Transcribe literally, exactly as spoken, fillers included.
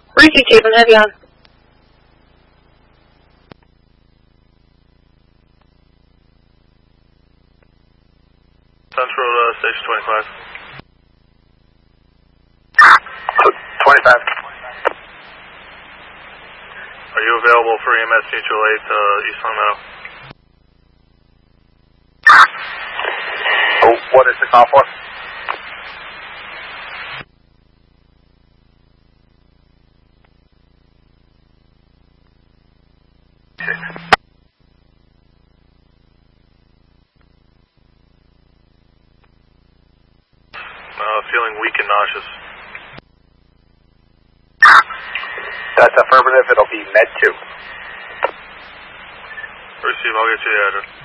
Receive tape and heavy on. Central uh, Station twenty-five. twenty-five. Are you available for E M S Mutual Aid to East Long Meadow? Oh, what is the call for? Uh, feeling weak and nauseous. That's affirmative. It'll be med two. Receive, I'll get you the address.